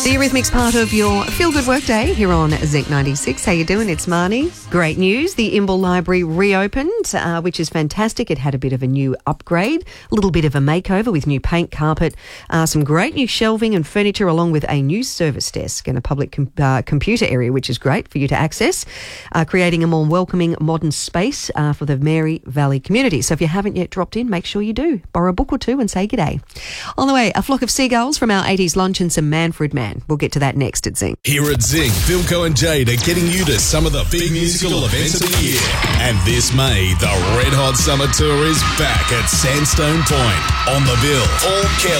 The Eurythmics part of your feel-good workday here on Zinc 96. How you doing? It's Marnie. Great news. The Imbil Library reopened, which is fantastic. It had a bit of a new upgrade, a little bit of a makeover with new paint, carpet, some great new shelving and furniture, along with a new service desk and a public computer area, which is great for you to access, creating a more welcoming modern space for the Mary Valley community. So if you haven't yet dropped in, make sure you do. Borrow a book or two and say g'day. On the way, a flock of seagulls from our 80s lunch and some Manfred Man. We'll get to that next at Zinc. Here at Zinc, Philco and Jade are getting you to some of the big musical events of the year. And this May, the Red Hot Summer Tour is back at Sandstone Point. On the bill, Paul Kelly.